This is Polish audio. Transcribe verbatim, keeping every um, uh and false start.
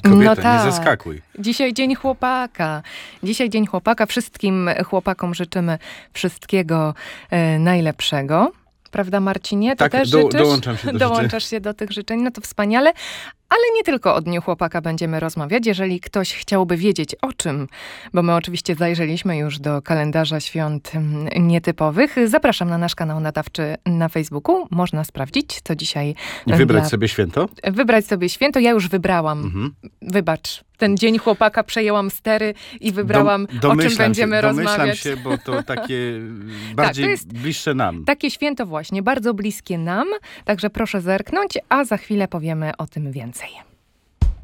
Kobieta, No tak. nie zaskakuj. Dzisiaj Dzień Chłopaka. Dzisiaj Dzień Chłopaka. Wszystkim chłopakom życzymy wszystkiego e, najlepszego. Prawda, Marcinie? Ty Tak, też do, życzysz? dołączam się do Dołączasz się do tych życzeń. No to wspaniale. Ale nie tylko o Dniu Chłopaka będziemy rozmawiać. Jeżeli ktoś chciałby wiedzieć o czym, bo my oczywiście zajrzeliśmy już do kalendarza świąt mm, nietypowych, zapraszam na nasz kanał nadawczy na Facebooku. Można sprawdzić, co dzisiaj... I wybrać dla... sobie święto? Wybrać sobie święto. Ja już wybrałam. Mhm. Wybacz. Ten Dzień Chłopaka przejęłam stery i wybrałam, Dom, o czym będziemy się, rozmawiać. Domyślam się, bo to takie bardziej to jest bliższe nam. Takie święto właśnie, bardzo bliskie nam. Także proszę zerknąć, a za chwilę powiemy o tym więcej.